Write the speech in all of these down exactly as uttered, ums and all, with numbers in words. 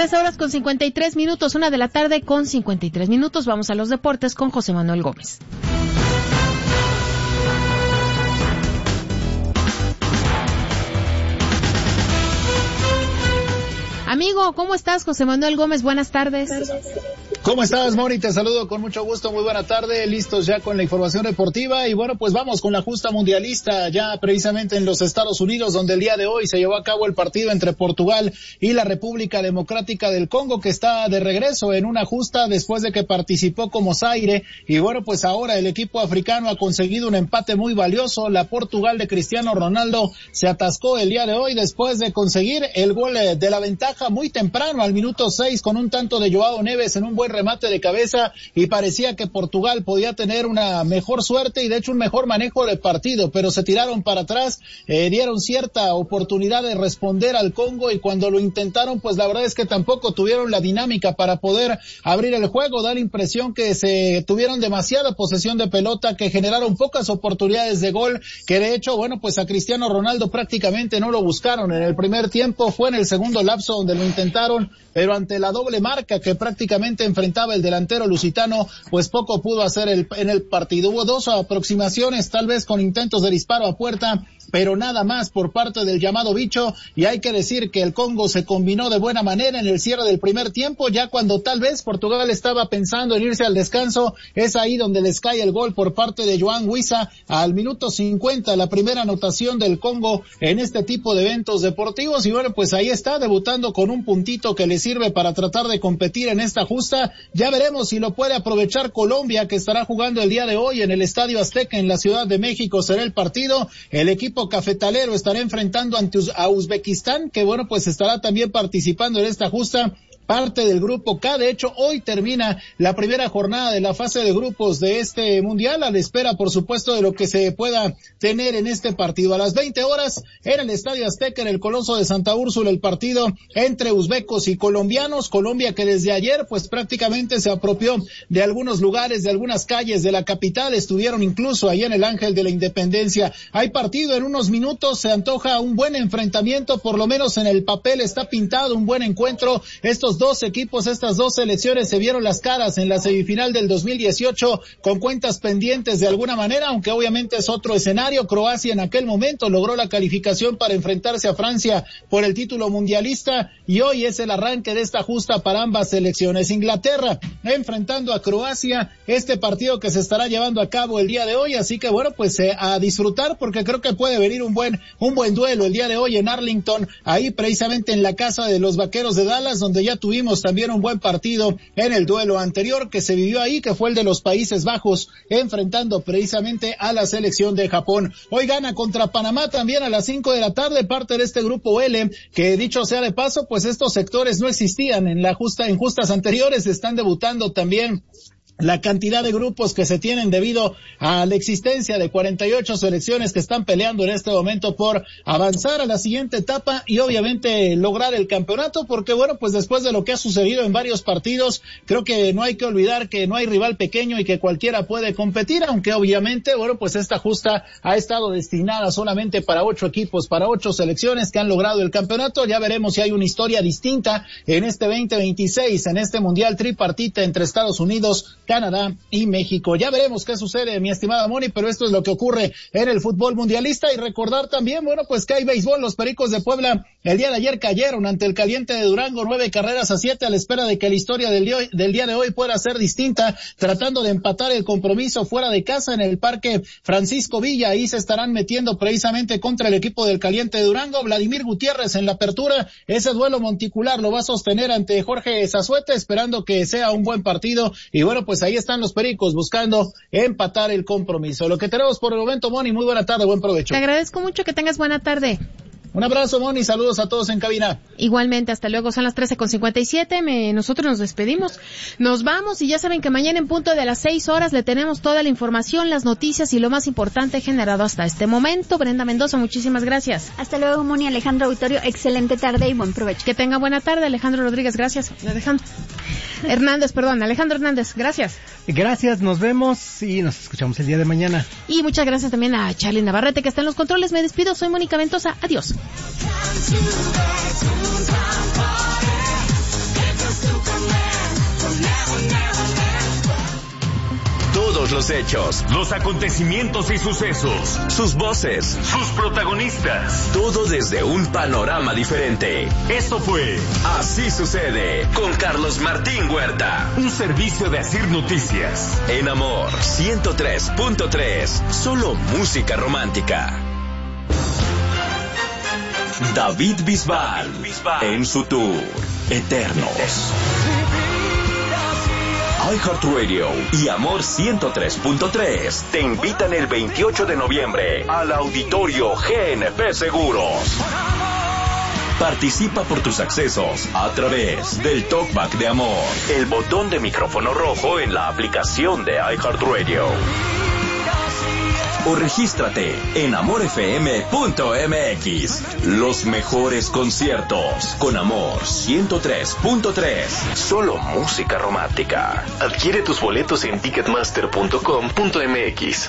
trece horas con cincuenta y tres minutos, una de la tarde con cincuenta y tres minutos. Vamos a los deportes con José Manuel Gómez. Amigo, ¿cómo estás, José Manuel Gómez? Buenas tardes. ¿Cómo estás, Moni? Te saludo con mucho gusto, muy buena tarde, listos ya con la información deportiva y bueno, pues vamos con la justa mundialista ya precisamente en los Estados Unidos, donde el día de hoy se llevó a cabo el partido entre Portugal y la República Democrática del Congo, que está de regreso en una justa después de que participó como Zaire y bueno, pues ahora el equipo africano ha conseguido un empate muy valioso. La Portugal de Cristiano Ronaldo se atascó el día de hoy después de conseguir el gol de la ventaja muy temprano al minuto seis con un tanto de Joao Neves en un buen remate de cabeza y parecía que Portugal podía tener una mejor suerte y de hecho un mejor manejo de partido, pero se tiraron para atrás, eh, dieron cierta oportunidad de responder al Congo y cuando lo intentaron pues la verdad es que tampoco tuvieron la dinámica para poder abrir el juego. Da la impresión que se tuvieron demasiada posesión de pelota, que generaron pocas oportunidades de gol, que de hecho bueno pues a Cristiano Ronaldo prácticamente no lo buscaron en el primer tiempo, fue en el segundo lapso donde lo intentaron, pero ante la doble marca que prácticamente enfrentaba el delantero lusitano, pues poco pudo hacer el, en el partido. Hubo dos aproximaciones, tal vez con intentos de disparo a puerta, pero nada más por parte del llamado bicho, y hay que decir que el Congo se combinó de buena manera en el cierre del primer tiempo, ya cuando tal vez Portugal estaba pensando en irse al descanso, es ahí donde les cae el gol por parte de Joan Wissa al minuto cincuenta, la primera anotación del Congo en este tipo de eventos deportivos, y bueno, pues ahí está, debutando con un puntito que le sirve para tratar de competir en esta justa. Ya veremos si lo puede aprovechar Colombia, que estará jugando el día de hoy en el Estadio Azteca en la Ciudad de México, será el partido. El equipo cafetalero estará enfrentando ante a Uzbekistán, que bueno, pues estará también participando en esta justa, parte del grupo K. De hecho, hoy termina la primera jornada de la fase de grupos de este mundial, a la espera, por supuesto, de lo que se pueda tener en este partido. A las veinte horas, en el Estadio Azteca, en el Coloso de Santa Úrsula, el partido entre uzbecos y colombianos. Colombia, que desde ayer, pues prácticamente se apropió de algunos lugares, de algunas calles de la capital, estuvieron incluso ahí en el Ángel de la Independencia. Hay partido en unos minutos, se antoja un buen enfrentamiento, por lo menos en el papel está pintado un buen encuentro. Estos dos equipos, estas dos selecciones se vieron las caras en la semifinal del dos mil dieciocho con cuentas pendientes de alguna manera, aunque obviamente es otro escenario. Croacia en aquel momento logró la calificación para enfrentarse a Francia por el título mundialista y hoy es el arranque de esta justa para ambas selecciones. Inglaterra enfrentando a Croacia, este partido que se estará llevando a cabo el día de hoy, así que bueno, pues eh, a disfrutar porque creo que puede venir un buen un buen duelo el día de hoy en Arlington, ahí precisamente en la casa de los Vaqueros de Dallas, donde ya tuvimos también un buen partido en el duelo anterior que se vivió ahí, que fue el de los Países Bajos enfrentando precisamente a la selección de Japón. Hoy gana contra Panamá también a las cinco de la tarde, parte de este grupo L, que dicho sea de paso, pues estos sectores no existían en la justa, en justas anteriores, están debutando también la cantidad de grupos que se tienen debido a la existencia de cuarenta y ocho selecciones que están peleando en este momento por avanzar a la siguiente etapa y obviamente lograr el campeonato, porque bueno, pues después de lo que ha sucedido en varios partidos, creo que no hay que olvidar que no hay rival pequeño y que cualquiera puede competir, aunque obviamente, bueno, pues esta justa ha estado destinada solamente para ocho equipos, para ocho selecciones que han logrado el campeonato. Ya veremos si hay una historia distinta en este veinte veintiséis, en este mundial tripartita entre Estados Unidos, Canadá y México. Ya veremos qué sucede, mi estimada Moni, pero esto es lo que ocurre en el fútbol mundialista. Y recordar también, bueno, pues que hay béisbol. Los Pericos de Puebla el día de ayer cayeron ante el Caliente de Durango, nueve carreras a siete, a la espera de que la historia del día, del día de hoy pueda ser distinta, tratando de empatar el compromiso fuera de casa en el Parque Francisco Villa. Ahí se estarán metiendo precisamente contra el equipo del Caliente de Durango. Vladimir Gutiérrez en la apertura, ese duelo monticular lo va a sostener ante Jorge Zazueta, esperando que sea un buen partido. Y bueno, pues ahí están los Pericos buscando empatar el compromiso. Lo que tenemos por el momento, Moni, muy buena tarde, buen provecho. Te agradezco mucho, que tengas buena tarde. Un abrazo, Moni, saludos a todos en cabina. Igualmente, hasta luego, son las trece con cincuenta y siete, me, nosotros nos despedimos, nos vamos y ya saben que mañana en punto de las seis horas le tenemos toda la información, las noticias y lo más importante generado hasta este momento. Brenda Mendoza, muchísimas gracias. Hasta luego, Moni, Alejandro Auditorio, excelente tarde y buen provecho. Que tenga buena tarde, Alejandro Rodríguez, gracias. Alejandro Hernández, perdón, Alejandro Hernández, gracias. Gracias, nos vemos y nos escuchamos el día de mañana. Y muchas gracias también a Charly Navarrete, que está en los controles. Me despido, soy Mónica Ventosa, adiós. Come to the party. Todos los hechos, los acontecimientos y sucesos, sus voces, sus protagonistas. Todo desde un panorama diferente. Esto fue Así Sucede con Carlos Martín Huerta. Un servicio de Asir Noticias. En Amor ciento tres punto tres. Solo música romántica. David Bisbal, en su tour Eternos. iHeartRadio y Amor ciento tres punto tres te invitan el veintiocho de noviembre al Auditorio G N P Seguros. Participa por tus accesos a través del Talkback de Amor, el botón de micrófono rojo en la aplicación de iHeartRadio. O regístrate en amor f m punto m x. Los mejores conciertos con Amor ciento tres punto tres. Solo música romántica. Adquiere tus boletos en ticketmaster punto com punto m x.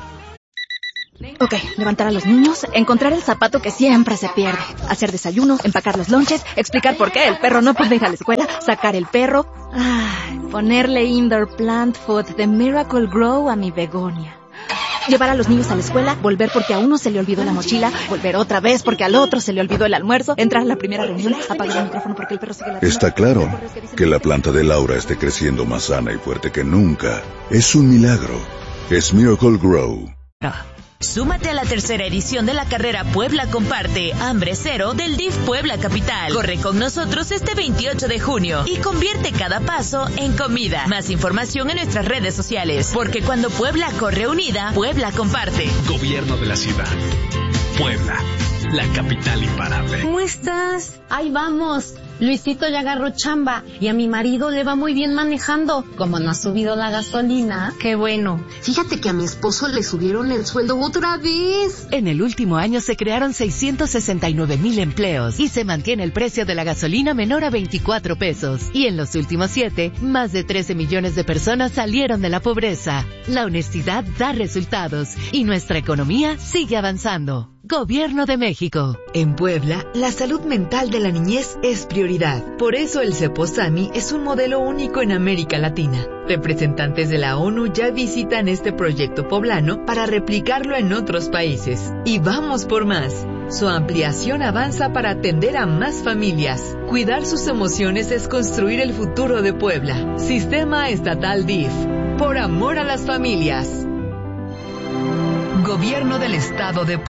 Ok, levantar a los niños, encontrar el zapato que siempre se pierde, hacer desayuno, empacar los lonches, explicar por qué el perro no puede ir a la escuela, sacar el perro, ay, ponerle indoor plant food de Miracle Grow a mi begonia. Llevar a los niños a la escuela, volver porque a uno se le olvidó la mochila, volver otra vez porque al otro se le olvidó el almuerzo, entrar a la primera reunión, apagar el micrófono porque el perro sigue la... Está claro que la planta de Laura esté creciendo más sana y fuerte que nunca. Es un milagro. Es Miracle Grow. Súmate a la tercera edición de la carrera Puebla Comparte, Hambre Cero del D I F Puebla Capital. Corre con nosotros este veintiocho de junio y convierte cada paso en comida. Más información en nuestras redes sociales, porque cuando Puebla corre unida, Puebla comparte. Gobierno de la ciudad. Puebla, la capital imparable. ¿Cómo estás? Ahí vamos. Luisito ya agarró chamba y a mi marido le va muy bien manejando. Como no ha subido la gasolina, qué bueno. Fíjate que a mi esposo le subieron el sueldo otra vez. En el último año se crearon seiscientos sesenta y nueve mil empleos y se mantiene el precio de la gasolina menor a veinticuatro pesos. Y en los últimos siete, más de trece millones de personas salieron de la pobreza. La honestidad da resultados y nuestra economía sigue avanzando. Gobierno de México. En Puebla, la salud mental de la niñez es prioridad. Por eso el Ceposami es un modelo único en América Latina. Representantes de la ONU ya visitan este proyecto poblano para replicarlo en otros países. Y vamos por más. Su ampliación avanza para atender a más familias. Cuidar sus emociones es construir el futuro de Puebla. Sistema Estatal D I F. Por amor a las familias. Gobierno del Estado de